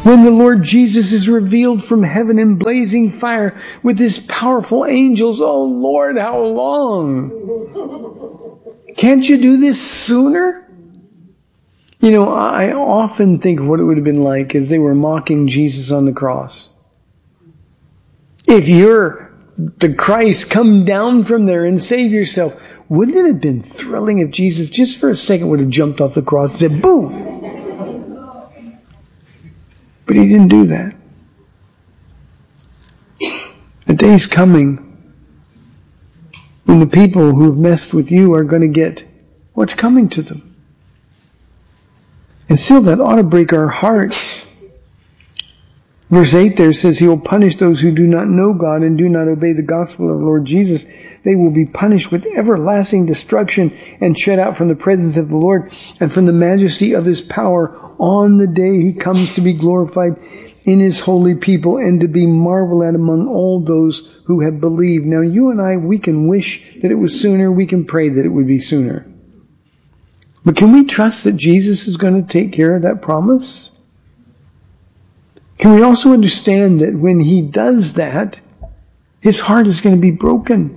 When the Lord Jesus is revealed from heaven in blazing fire with his powerful angels, oh Lord, how long? Can't you do this sooner? You know, I often think of what it would have been like as they were mocking Jesus on the cross. If you're the Christ, come down from there and save yourself. Wouldn't it have been thrilling if Jesus just for a second would have jumped off the cross and said, boom? But he didn't do that. The day's coming when the people who've messed with you are going to get what's coming to them. And still that ought to break our hearts. Verse 8 there says, he will punish those who do not know God and do not obey the gospel of Lord Jesus. They will be punished with everlasting destruction and shut out from the presence of the Lord and from the majesty of his power on the day he comes to be glorified in his holy people and to be marveled at among all those who have believed. Now you and I, we can wish that it was sooner. We can pray that it would be sooner. But can we trust that Jesus is going to take care of that promise? Can we also understand that when he does that, his heart is going to be broken?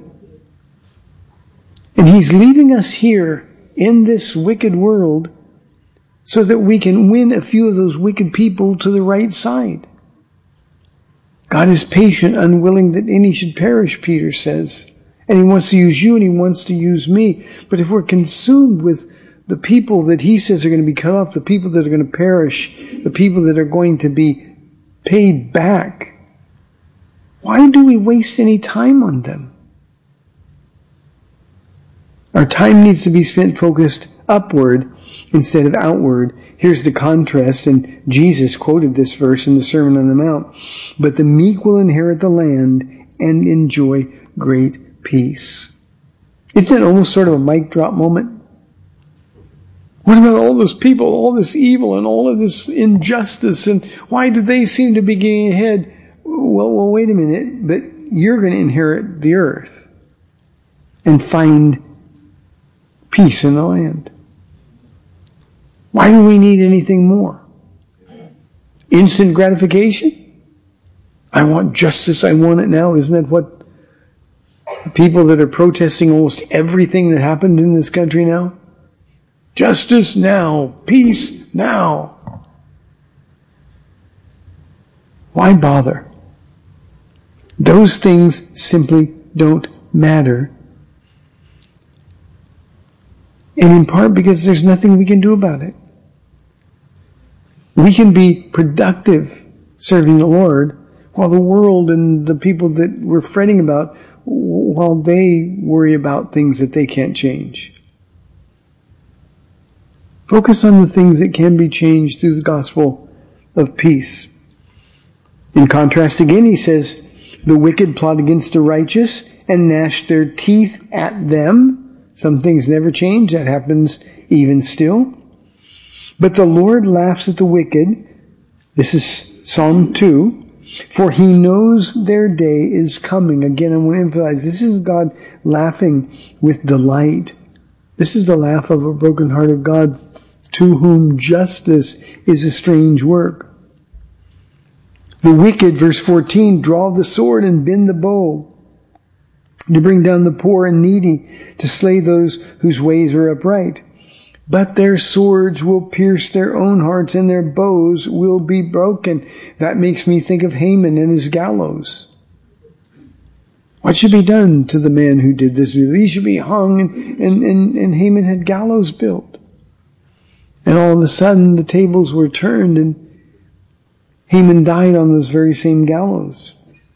And he's leaving us here in this wicked world so that we can win a few of those wicked people to the right side. God is patient, unwilling that any should perish, Peter says. And he wants to use you and he wants to use me. But if we're consumed with the people that he says are going to be cut off, the people that are going to perish, the people that are going to be paid back, why do we waste any time on them? Our time needs to be spent focused upward instead of outward. Here's the contrast, and Jesus quoted this verse in the Sermon on the Mount. But the meek will inherit the land and enjoy great peace. Isn't it almost sort of a mic drop moment? What about all those people, all this evil and all of this injustice, and why do they seem to be getting ahead? Well, wait a minute, but you're going to inherit the earth and find peace in the land. Why do we need anything more? Instant gratification? I want justice, I want it now. Isn't that what people that are protesting almost everything that happened in this country now? Justice now, peace now. Why bother? Those things simply don't matter. And in part because there's nothing we can do about it. We can be productive serving the Lord while the world and the people that we're fretting about, while they worry about things that they can't change. Focus on the things that can be changed through the gospel of peace. In contrast again, he says, the wicked plot against the righteous and gnash their teeth at them. Some things never change. That happens even still. But the Lord laughs at the wicked. This is Psalm 2. For he knows their day is coming. Again, I want to emphasize, this is God laughing with delight. This is the laugh of a broken-hearted God to whom justice is a strange work. The wicked, verse 14, draw the sword and bend the bow, to bring down the poor and needy, to slay those whose ways are upright. But their swords will pierce their own hearts, and their bows will be broken. That makes me think of Haman and his gallows. What should be done to the man who did this? He should be hung, and Haman had gallows built. And all of a sudden the tables were turned, and Haman died on those very same gallows.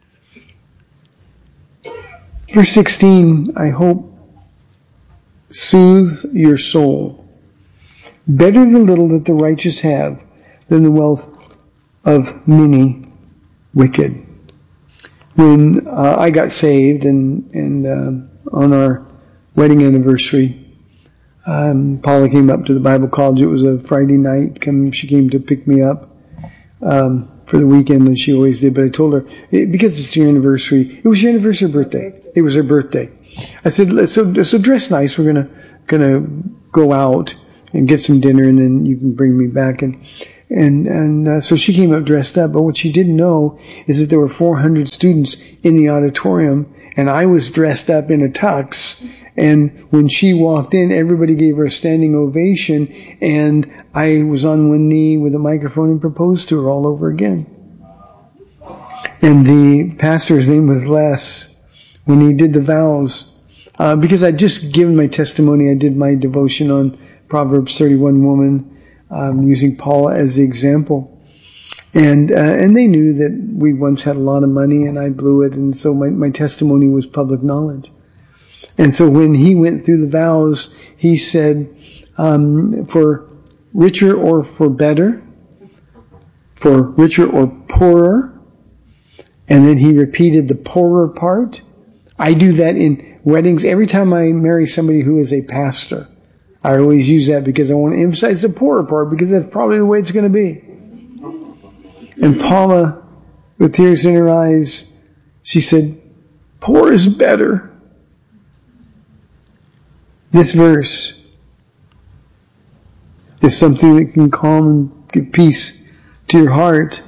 Verse 16, I hope, soothes your soul. Better the little that the righteous have than the wealth of many wicked. When I got saved and on our wedding anniversary, Paula came up to the Bible college. It was a Friday night. She came to pick me up for the weekend, as she always did. But I told her, because it's your anniversary, it was your anniversary or birthday. It was her birthday. I said, so dress nice. We're gonna go out and get some dinner, and then you can bring me back. And And so she came up dressed up, but what she didn't know is that there were 400 students in the auditorium, and I was dressed up in a tux, and when she walked in, everybody gave her a standing ovation, and I was on one knee with a microphone and proposed to her all over again. And the pastor's name was Les. When he did the vows, because I'd just given my testimony, I did my devotion on Proverbs 31 woman, using Paula as the example. And they knew that we once had a lot of money and I blew it, and so my testimony was public knowledge. And so when he went through the vows, he said, for richer or for better, for richer or poorer, and then he repeated the poorer part. I do that in weddings. Every time I marry somebody who is a pastor, I always use that because I want to emphasize the poorer part, because that's probably the way it's going to be. And Paula, with tears in her eyes, she said, poor is better. This verse is something that can calm and give peace to your heart.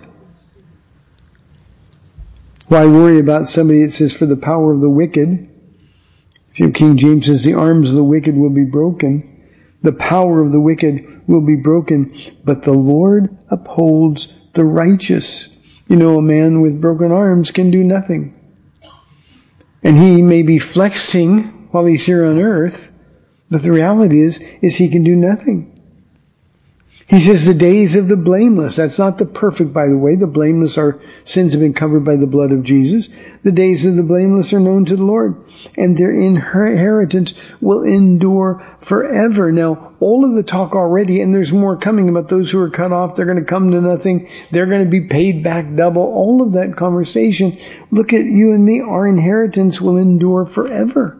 Why worry about somebody that says, for the power of the wicked? If you have King James says, the arms of the wicked will be broken. The power of the wicked will be broken, but the Lord upholds the righteous. You know, a man with broken arms can do nothing. And he may be flexing while he's here on earth, but the reality is he can do nothing. He says the days of the blameless. That's not the perfect, by the way. The blameless, our sins have been covered by the blood of Jesus. The days of the blameless are known to the Lord, and their inheritance will endure forever. Now, all of the talk already, and there's more coming about those who are cut off, they're going to come to nothing, they're going to be paid back double, all of that conversation. Look at you and me, our inheritance will endure forever.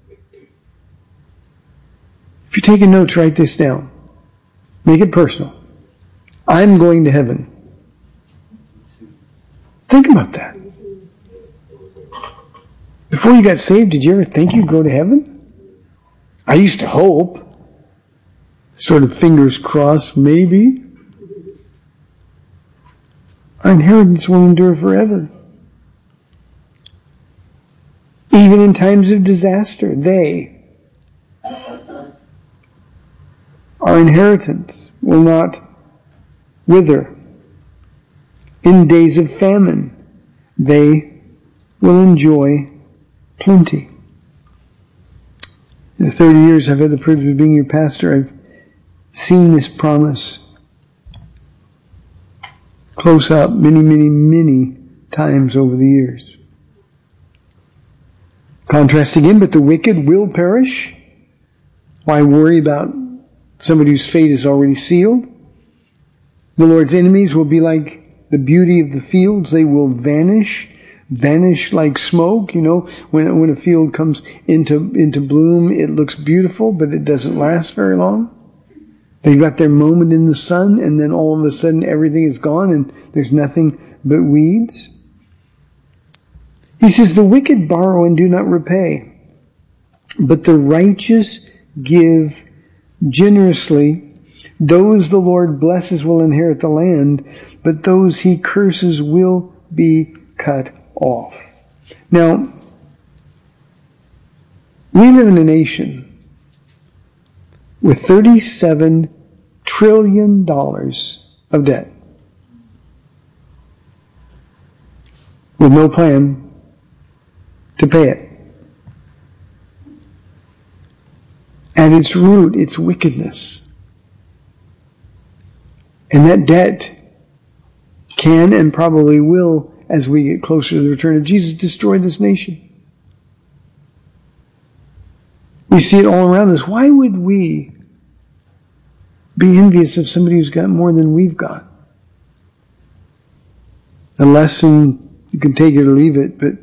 If you're taking notes, write this down. Make it personal. I'm going to heaven. Think about that. Before you got saved, did you ever think you'd go to heaven? I used to hope. Sort of fingers crossed, maybe. Our inheritance will endure forever. Even in times of disaster, our inheritance will not wither. In days of famine, they will enjoy plenty. In the 30 years I've had the privilege of being your pastor, I've seen this promise close up many, many, many times over the years. Contrast again, but the wicked will perish. Why worry about somebody whose fate is already sealed? The Lord's enemies will be like the beauty of the fields. They will vanish like smoke. You know, when a field comes into bloom, it looks beautiful, but it doesn't last very long. They've got their moment in the sun, and then all of a sudden everything is gone and there's nothing but weeds. He says, the wicked borrow and do not repay, but the righteous give generously. Those the Lord blesses will inherit the land, but those he curses will be cut off. Now, we live in a nation with $37 trillion of debt, with no plan to pay it. At its root, it's wickedness. And that debt can and probably will, as we get closer to the return of Jesus, destroy this nation. We see it all around us. Why would we be envious of somebody who's got more than we've got? A lesson, you can take it or leave it, but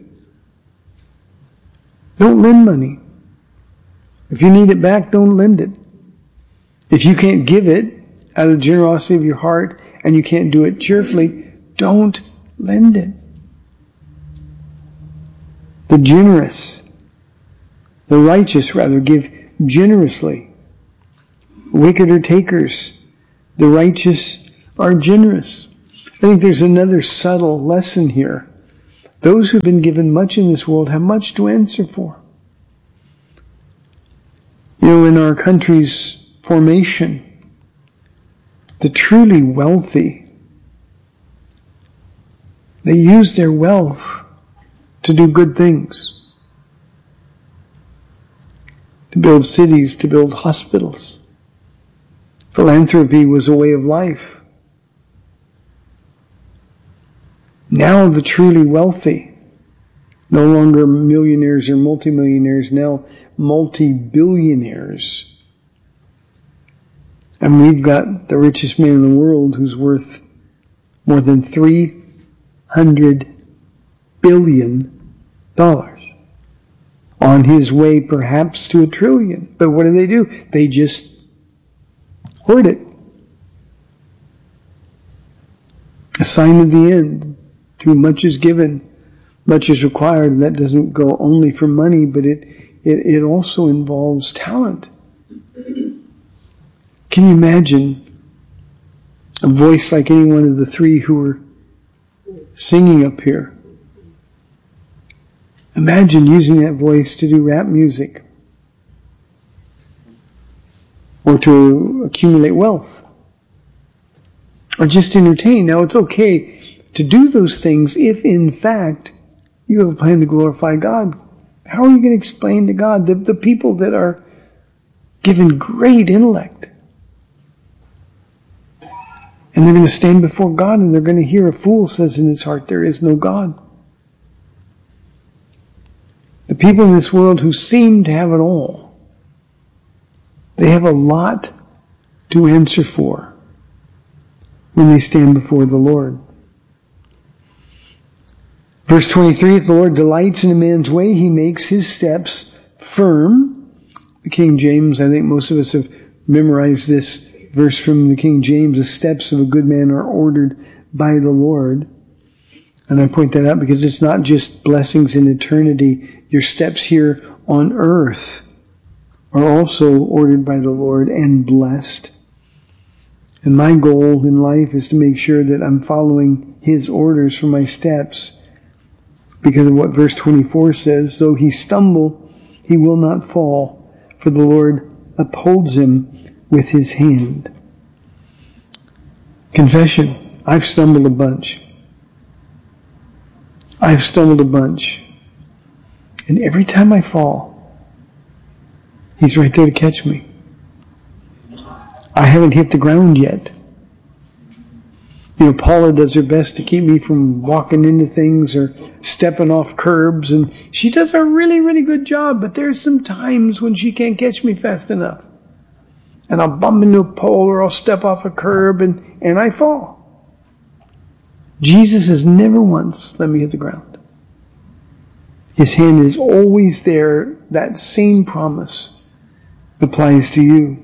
don't lend money. If you need it back, don't lend it. If you can't give it out of the generosity of your heart and you can't do it cheerfully, don't lend it. The righteous rather, give generously. Wicked are takers. The righteous are generous. I think there's another subtle lesson here. Those who've been given much in this world have much to answer for. In our country's formation, the truly wealthy, they use their wealth to do good things. To build cities, to build hospitals. Philanthropy was a way of life. Now the truly wealthy, no longer millionaires or multimillionaires, now multi-billionaires. And we've got the richest man in the world who's worth more than $300 billion. On his way perhaps to $1 trillion. But what do? They just hoard it. A sign of the end. Too much is given, much is required, and that doesn't go only for money, but it also involves talent. Can you imagine a voice like any one of the three who were singing up here? Imagine using that voice to do rap music or to accumulate wealth or just entertain. Now, it's okay to do those things if, in fact, you have a plan to glorify God. How are you going to explain to God the people that are given great intellect? And they're going to stand before God and they're going to hear a fool says in his heart, there is no God. The people in this world who seem to have it all, they have a lot to answer for when they stand before the Lord. Verse 23, if the Lord delights in a man's way, he makes his steps firm. The King James, I think most of us have memorized this verse from the King James, the steps of a good man are ordered by the Lord. And I point that out because it's not just blessings in eternity. Your steps here on earth are also ordered by the Lord and blessed. And my goal in life is to make sure that I'm following his orders for my steps. Because of what verse 24 says, though he stumble, he will not fall, for the Lord upholds him with his hand. Confession. I've stumbled a bunch. And every time I fall, he's right there to catch me. I haven't hit the ground yet. Paula does her best to keep me from walking into things or stepping off curbs, and she does a really, really good job, but there's some times when she can't catch me fast enough. And I'll bump into a pole or I'll step off a curb and I fall. Jesus has never once let me hit the ground. His hand is always there. That same promise applies to you.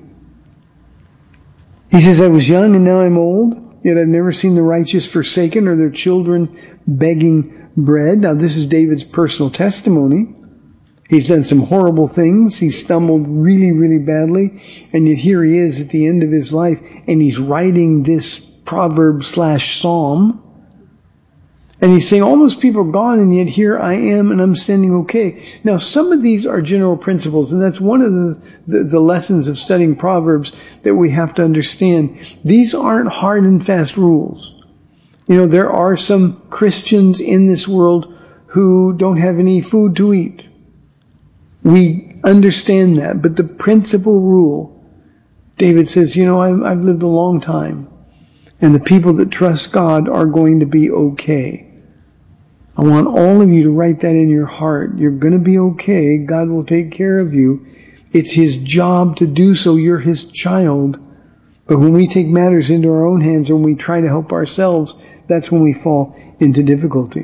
He says, I was young and now I'm old. Yet I've never seen the righteous forsaken or their children begging bread. Now this is David's personal testimony. He's done some horrible things. He stumbled really, really badly. And yet here he is at the end of his life and he's writing this proverb/psalm. And he's saying, all those people are gone and yet here I am and I'm standing okay. Now some of these are general principles and that's one of the lessons of studying Proverbs that we have to understand. These aren't hard and fast rules. There are some Christians in this world who don't have any food to eat. We understand that, but the principal rule, David says, I've lived a long time and the people that trust God are going to be okay. I want all of you to write that in your heart. You're going to be okay. God will take care of you. It's his job to do so. You're his child. But when we take matters into our own hands and we try to help ourselves, that's when we fall into difficulty.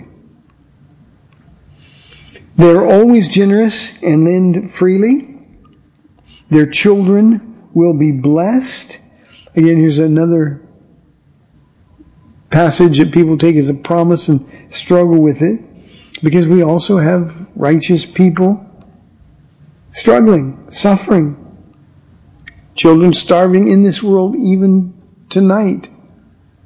They're always generous and lend freely. Their children will be blessed. Again, here's another passage that people take as a promise and struggle with it, because we also have righteous people struggling, suffering, children starving in this world even tonight.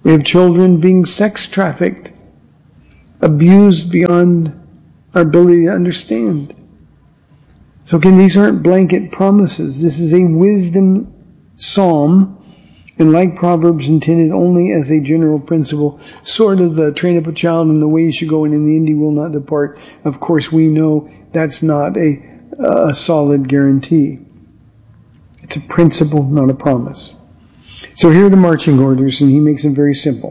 We have children being sex trafficked, abused beyond our ability to understand. So again, these aren't blanket promises. This is a wisdom psalm, and like Proverbs, intended only as a general principle, sort of the train up a child in the way he should go, and in the end he will not depart. Of course, we know that's not a solid guarantee. It's a principle, not a promise. So here are the marching orders, and he makes them very simple.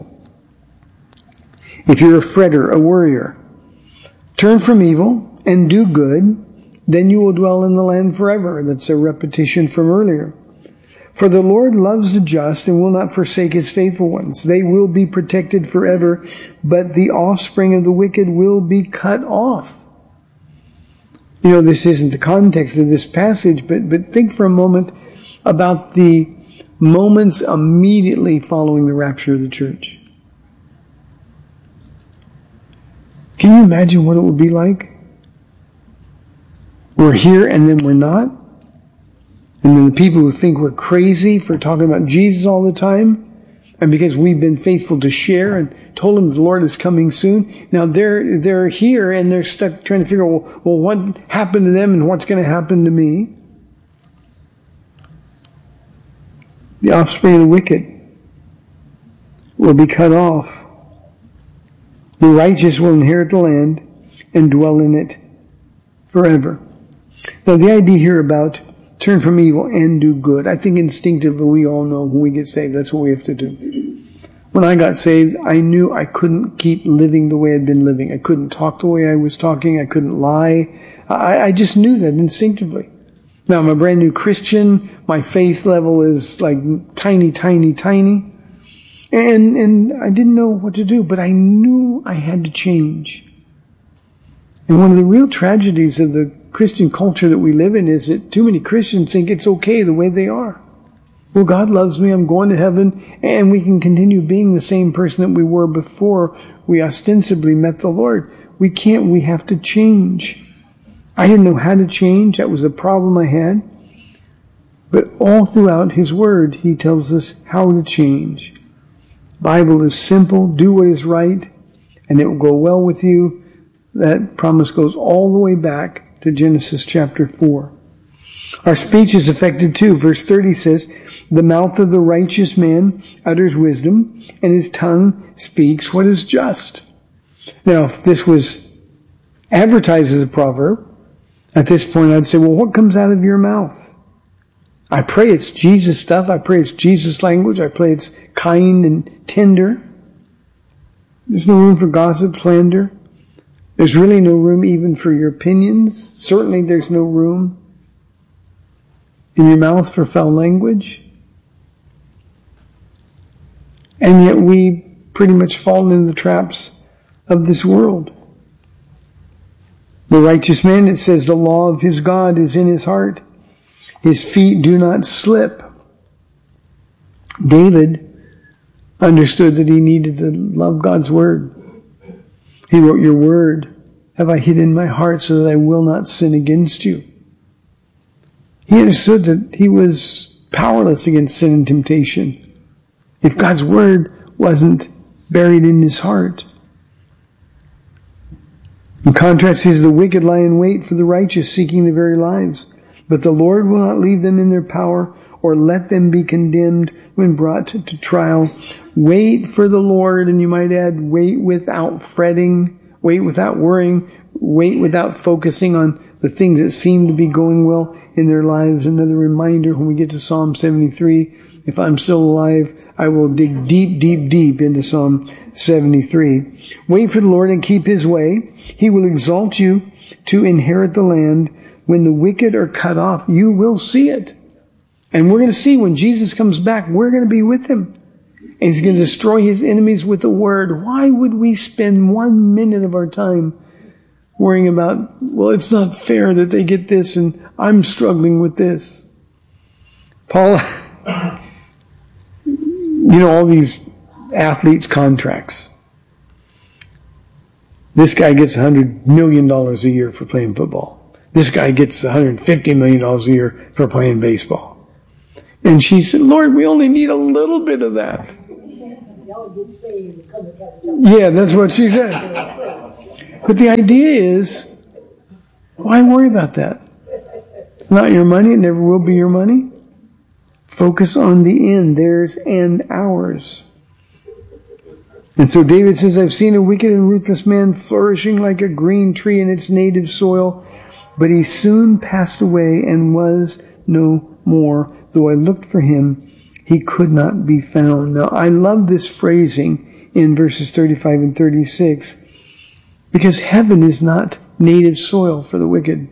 If you're a fretter, a worrier, turn from evil and do good, then you will dwell in the land forever. That's a repetition from earlier. For the Lord loves the just and will not forsake his faithful ones. They will be protected forever, but the offspring of the wicked will be cut off. You know, this isn't the context of this passage, but think for a moment about the moments immediately following the rapture of the church. Can you imagine what it would be like? We're here and then we're not. And then the people who think we're crazy for talking about Jesus all the time, and because we've been faithful to share and told them the Lord is coming soon, now they're here and they're stuck trying to figure out, well, what happened to them and what's going to happen to me? The offspring of the wicked will be cut off. The righteous will inherit the land and dwell in it forever. Now, the idea here about turn from evil and do good, I think instinctively we all know when we get saved, that's what we have to do. When I got saved, I knew I couldn't keep living the way I'd been living. I couldn't talk the way I was talking. I couldn't lie. I just knew that instinctively. Now, I'm a brand new Christian. My faith level is like tiny, tiny, tiny. And I didn't know what to do, but I knew I had to change. And one of the real tragedies of the Christian culture that we live in is that too many Christians think it's okay the way they are. Well, God loves me, I'm going to heaven, and we can continue being the same person that we were before we ostensibly met the Lord. We can't, we have to change. I didn't know how to change, that was the problem I had. But all throughout His Word, He tells us how to change. Bible is simple, do what is right, and it will go well with you. That promise goes all the way back to Genesis chapter 4. Our speech is affected too. Verse 30 says, the mouth of the righteous man utters wisdom, and his tongue speaks what is just. Now, if this was advertised as a proverb, at this point I'd say, well, what comes out of your mouth? I pray it's Jesus stuff. I pray it's Jesus language. I pray it's kind and tender. There's no room for gossip, slander. There's really no room even for your opinions. Certainly there's no room in your mouth for foul language. And yet we pretty much fall into the traps of this world. The righteous man, it says, the law of his God is in his heart. His feet do not slip. David understood that he needed to love God's word. He wrote, your word have I hid in my heart so that I will not sin against you. He understood that he was powerless against sin and temptation if God's word wasn't buried in his heart. In contrast, he says, the wicked lie in wait for the righteous, seeking their very lives. But the Lord will not leave them in their power or let them be condemned when brought to trial. Wait for the Lord, and you might add, wait without fretting, wait without worrying, wait without focusing on the things that seem to be going well in their lives. Another reminder when we get to Psalm 73, if I'm still alive, I will dig deep, deep, deep into Psalm 73. Wait for the Lord and keep His way. He will exalt you to inherit the land. When the wicked are cut off, you will see it. And we're going to see when Jesus comes back, we're going to be with Him. And He's going to destroy His enemies with the word. Why would we spend 1 minute of our time worrying about, well, it's not fair that they get this and I'm struggling with this? Paul, you know, all these athletes' contracts. This guy gets $100 million a year for playing football. This guy gets $150 million a year for playing baseball. And she said, Lord, we only need a little bit of that. Yeah, that's what she said. But the idea is, why worry about that? It's not your money. It never will be your money. Focus on the end, theirs and ours. And so David says, I've seen a wicked and ruthless man flourishing like a green tree in its native soil, but he soon passed away and was no more. Though I looked for him, he could not be found. Now, I love this phrasing in verses 35 and 36, because heaven is not native soil for the wicked.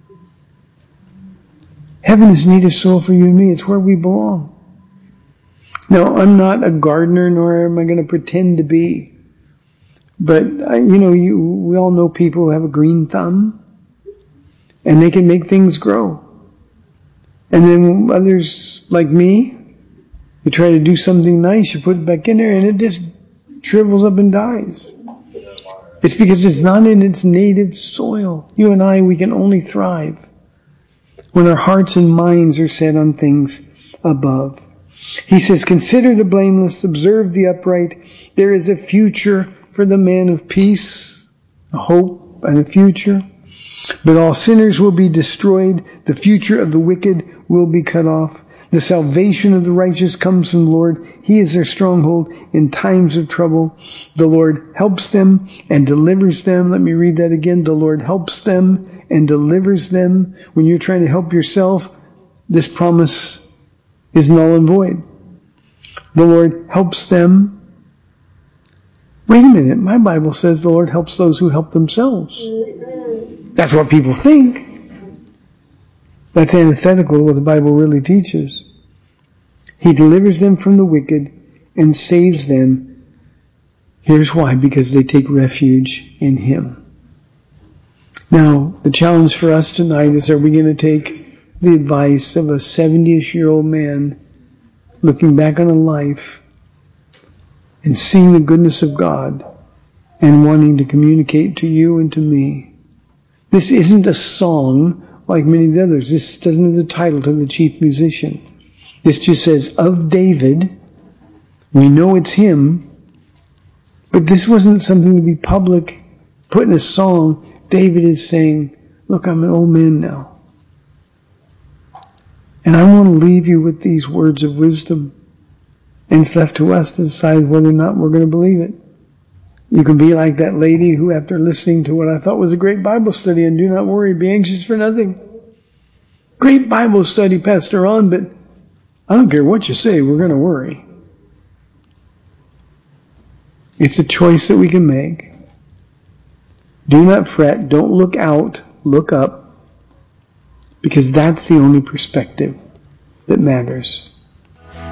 Heaven is native soil for you and me. It's where we belong. Now, I'm not a gardener, nor am I going to pretend to be. But, we all know people who have a green thumb, and they can make things grow. And then others, like me, you try to do something nice, you put it back in there, and it just shrivels up and dies. It's because it's not in its native soil. You and I, we can only thrive when our hearts and minds are set on things above. He says, consider the blameless, observe the upright. There is a future for the man of peace, a hope and a future. But all sinners will be destroyed. The future of the wicked will be cut off. The salvation of the righteous comes from the Lord. He is their stronghold in times of trouble. The Lord helps them and delivers them. Let me read that again. The Lord helps them and delivers them. When you're trying to help yourself, this promise is null and void. The Lord helps them. Wait a minute, my Bible says the Lord helps those who help themselves. That's what people think. That's antithetical to what the Bible really teaches. He delivers them from the wicked and saves them. Here's why, because they take refuge in Him. Now, the challenge for us tonight is, are we going to take the advice of a 70-ish-year-old man looking back on a life and seeing the goodness of God and wanting to communicate to you and to me? This isn't a song like many of the others. This doesn't have the title to the chief musician. This just says, of David. We know it's him, but this wasn't something to be public, put in a song. David is saying, look, I'm an old man now. And I want to leave you with these words of wisdom. And it's left to us to decide whether or not we're going to believe it. You can be like that lady who, after listening to what I thought was a great Bible study, and do not worry, be anxious for nothing. Great Bible study, Pastor Ron, but I don't care what you say, we're going to worry. It's a choice that we can make. Do not fret, don't look out, look up, because that's the only perspective that matters.